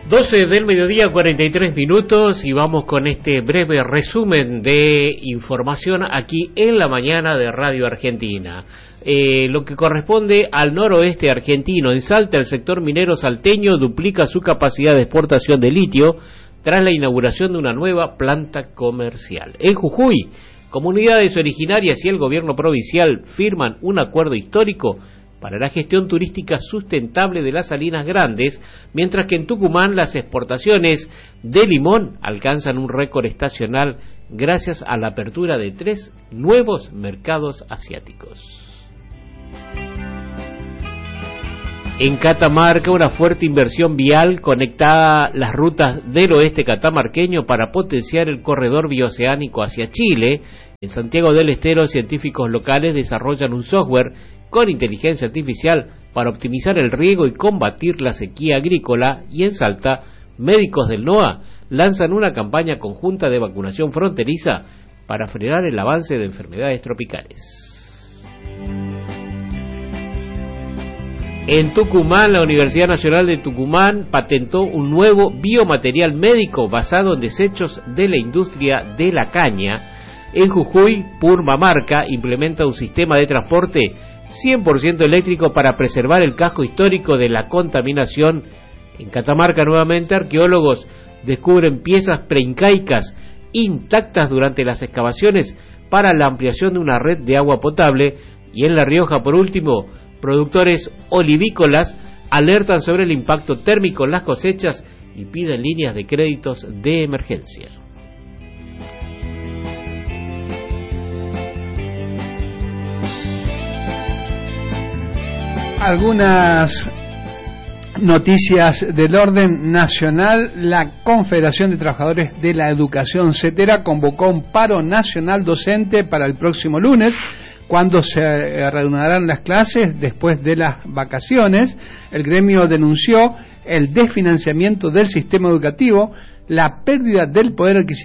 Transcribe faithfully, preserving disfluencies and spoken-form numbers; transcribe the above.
doce del mediodía, cuarenta y tres minutos, y vamos con este breve resumen de información aquí en la mañana de Radio Argentina. Eh, lo que corresponde al noroeste argentino, en Salta, el sector minero salteño duplica su capacidad de exportación de litio tras la inauguración de una nueva planta comercial. En Jujuy, comunidades originarias y el gobierno provincial firman un acuerdo histórico para la gestión turística sustentable de las Salinas Grandes, mientras que en Tucumán las exportaciones de limón alcanzan un récord estacional gracias a la apertura de tres nuevos mercados asiáticos. En Catamarca, una fuerte inversión vial conecta las rutas del oeste catamarqueño para potenciar el corredor bioceánico hacia Chile. En Santiago del Estero, científicos locales desarrollan un software con inteligencia artificial para optimizar el riego y combatir la sequía agrícola, y en Salta, médicos del NOA lanzan una campaña conjunta de vacunación fronteriza para frenar el avance de enfermedades tropicales. En Tucumán, la Universidad Nacional de Tucumán patentó un nuevo biomaterial médico basado en desechos de la industria de la caña. En Jujuy, Purmamarca implementa un sistema de transporte cien por ciento eléctrico para preservar el casco histórico de la contaminación. En Catamarca, nuevamente, arqueólogos descubren piezas preincaicas intactas durante las excavaciones para la ampliación de una red de agua potable. Y en La Rioja, por último, productores olivícolas alertan sobre el impacto térmico en las cosechas y piden líneas de créditos de emergencia. Algunas noticias del orden nacional. La Confederación de Trabajadores de la Educación, CETERA, convocó un paro nacional docente para el próximo lunes, cuando se reanudarán las clases después de las vacaciones. El gremio denunció el desfinanciamiento del sistema educativo, la pérdida del poder adquisitivo